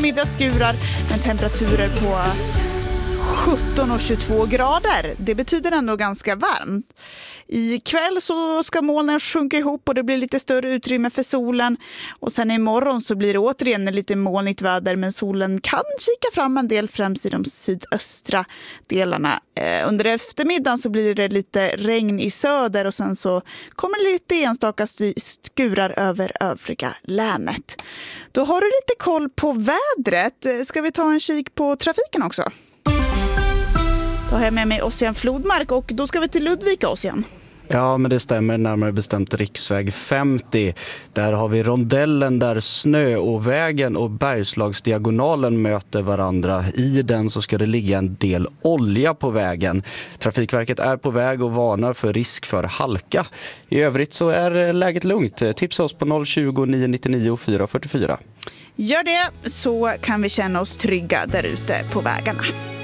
milda skurar med temperaturer på 17 och 22 grader. Det betyder ändå ganska varmt. I kväll så ska molnen sjunka ihop och det blir lite större utrymme för solen. Och sen imorgon så blir det återigen lite molnigt väder, men solen kan kika fram en del, främst i de sydöstra delarna. Under eftermiddagen så blir det lite regn i söder och sen så kommer det lite enstaka skurar över övriga länet. Då har du lite koll på vädret. Ska vi ta en kik på trafiken också? Då har jag med mig Ossian Flodmark och då ska vi till Ludvika, Ossian. Ja, men det stämmer, närmare bestämt riksväg 50. Där har vi rondellen där Snöåvägen och Bergslagsdiagonalen möter varandra. I den så ska det ligga en del olja på vägen. Trafikverket är på väg och varnar för risk för halka. I övrigt så är läget lugnt. Tipsa oss på 020 999 444. Gör det, så kan vi känna oss trygga där ute på vägarna.